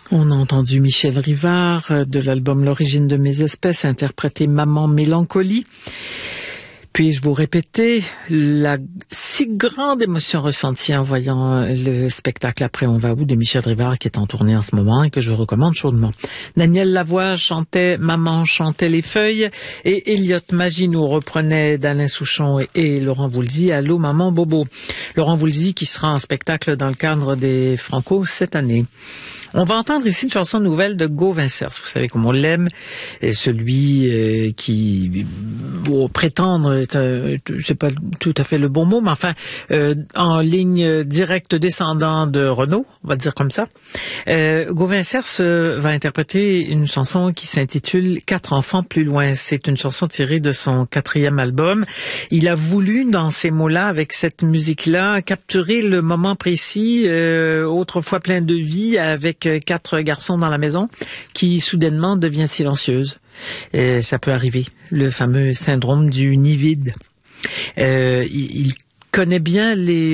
On a entendu Michel Rivard de l'album L'origine de mes espèces interpréter Maman Mélancolie. Puis-je vous répéter la si grande émotion ressentie en voyant le spectacle Après on va où de Michel Rivard qui est en tournée en ce moment et que je recommande chaudement. Daniel Lavoie chantait Maman chantait les feuilles et Elliot Maginot reprenait d'Alain Souchon et Laurent Voulzy Allô Maman Bobo. Laurent Voulzy qui sera en spectacle dans le cadre des Franco cette année. On va entendre ici une chanson nouvelle de Gauvin Cers. Vous savez comme on l'aime, celui qui prétendre, c'est pas tout à fait le bon mot, mais enfin en ligne directe descendant de Renaud, on va dire comme ça. Gauvin Cers va interpréter une chanson qui s'intitule 4 enfants plus loin. C'est une chanson tirée de son 4e album. Il a voulu, dans ces mots-là, avec cette musique-là, capturer le moment précis, autrefois plein de vie, avec 4 garçons dans la maison, qui soudainement devient silencieuse. Ça peut arriver, le fameux syndrome du nid vide. Il connaît bien les